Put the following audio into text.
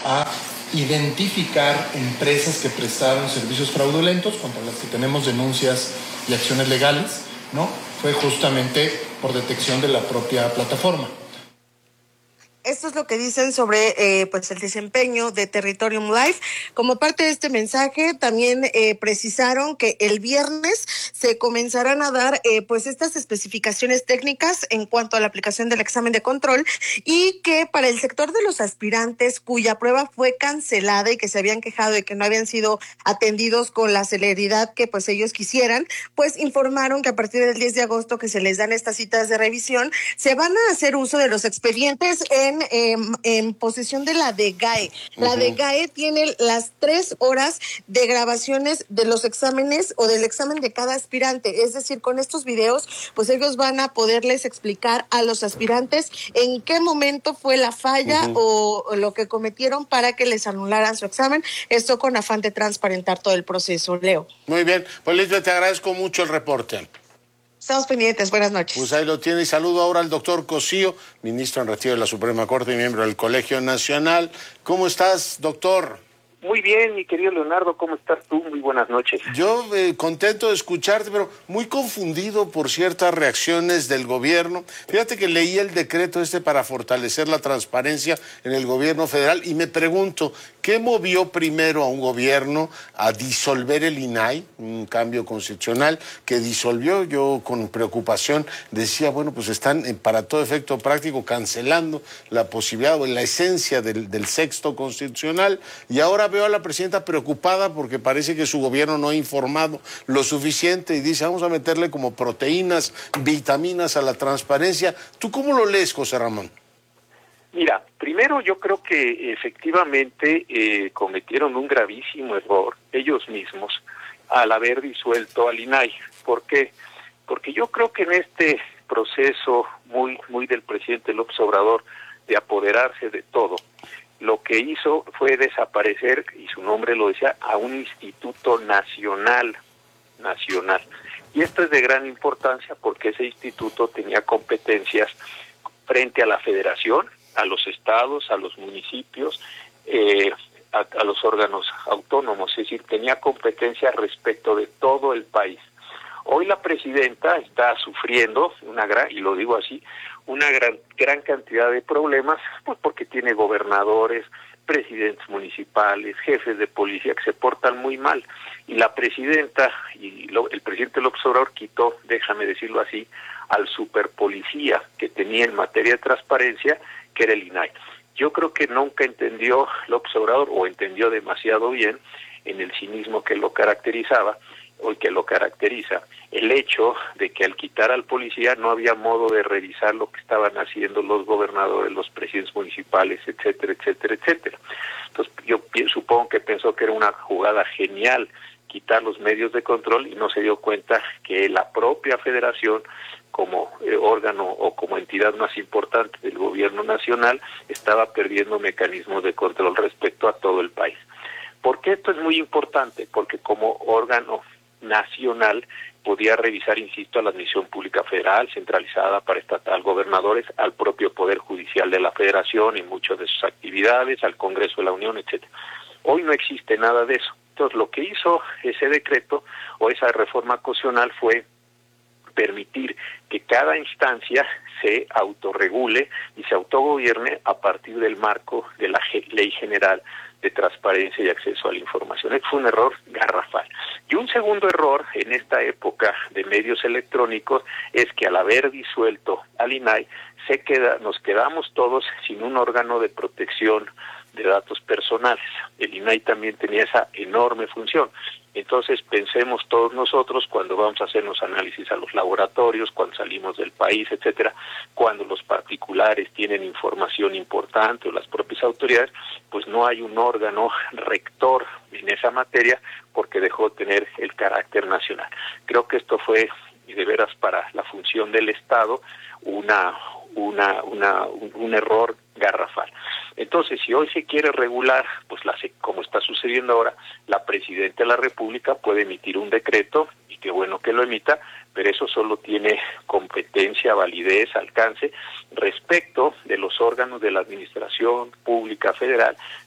a identificar empresas que prestaron servicios fraudulentos contra las que tenemos denuncias y acciones legales, ¿no? Fue justamente por detección de la propia plataforma. Esto es lo que dicen sobre pues el desempeño de Territorium Live. Como parte de este mensaje, también precisaron que el viernes se comenzarán a dar pues estas especificaciones técnicas en cuanto a la aplicación del examen de control, y que para el sector de los aspirantes cuya prueba fue cancelada y que se habían quejado de que no habían sido atendidos con la celeridad que pues ellos quisieran, pues informaron que a partir del 10 de agosto que se les dan estas citas de revisión, se van a hacer uso de los expedientes en posesión de la DGAE. La DGAE tiene las 3 horas de grabaciones de los exámenes o del examen de cada aspirante. Es decir, con estos videos, pues ellos van a poderles explicar a los aspirantes en qué momento fue la falla o lo que cometieron para que les anularan su examen. Esto con afán de transparentar todo el proceso. Leo. Muy bien. Pues Lisbeth, te agradezco mucho el reporte. Estamos pendientes, buenas noches. Pues ahí lo tiene, y saludo ahora al doctor Cosío, ministro en retiro de la Suprema Corte y miembro del Colegio Nacional. ¿Cómo estás, doctor? Muy bien, mi querido Leonardo, ¿cómo estás tú? Muy buenas noches. Yo contento de escucharte, pero muy confundido por ciertas reacciones del gobierno. Fíjate que leí el decreto para fortalecer la transparencia en el gobierno federal y me pregunto, ¿qué movió primero a un gobierno a disolver el INAI, un cambio constitucional que disolvió? Yo con preocupación decía, bueno, pues están para todo efecto práctico cancelando la posibilidad o la esencia del sexto constitucional, y ahora veo a la presidenta preocupada porque parece que su gobierno no ha informado lo suficiente y dice, vamos a meterle como proteínas, vitaminas a la transparencia. ¿Tú cómo lo lees, José Ramón? Mira, primero yo creo que efectivamente cometieron un gravísimo error ellos mismos al haber disuelto al INAI. ¿Por qué? Porque yo creo que en este proceso muy del presidente López Obrador de apoderarse de todo, lo que hizo fue desaparecer, y su nombre lo decía, a un instituto nacional. Y esto es de gran importancia porque ese instituto tenía competencias frente a la federación, a los estados, a los municipios, a los órganos autónomos, es decir, tenía competencias respecto de todo el país. Hoy la presidenta está sufriendo y lo digo así, una gran cantidad de problemas, pues porque tiene gobernadores, presidentes municipales, jefes de policía que se portan muy mal, y la presidenta el presidente López Obrador quitó, déjame decirlo así, al superpolicía que tenía en materia de transparencia, que era el INAI. Yo creo que nunca entendió López Obrador, o entendió demasiado bien, en el cinismo que lo caracterizaba, o que lo caracteriza, el hecho de que al quitar al policía no había modo de revisar lo que estaban haciendo los gobernadores, los presidentes municipales, etcétera, etcétera, etcétera. Entonces yo supongo que pensó que era una jugada genial quitar los medios de control y no se dio cuenta que la propia federación, como órgano o como entidad más importante del gobierno nacional, estaba perdiendo mecanismos de control respecto a todo el país. ¿Por qué esto es muy importante? Porque como órgano nacional podía revisar, insisto, a la Administración Pública Federal, centralizada para estatal, gobernadores, al propio Poder Judicial de la Federación en muchas de sus actividades, al Congreso de la Unión, etcétera. Hoy no existe nada de eso. Entonces, lo que hizo ese decreto o esa reforma constitucional fue permitir que cada instancia se autorregule y se autogobierne a partir del marco de la Ley General de Transparencia y Acceso a la Información. Fue un error garrafal. Y un segundo error en esta época de medios electrónicos es que al haber disuelto al INAI, nos quedamos todos sin un órgano de protección de datos personales. El INAI también tenía esa enorme función. Entonces pensemos todos nosotros cuando vamos a hacernos análisis a los laboratorios, cuando salimos del país, etcétera, cuando los particulares tienen información importante o las propias autoridades, pues no hay un órgano rector en esa materia porque dejó de tener el carácter nacional. Creo que esto fue de veras para la función del Estado un error garrafal. Entonces, si hoy se quiere regular, pues como está sucediendo ahora, la Presidenta de la República puede emitir un decreto, y qué bueno que lo emita, pero eso solo tiene competencia, validez, alcance respecto de los órganos de la Administración Pública Federal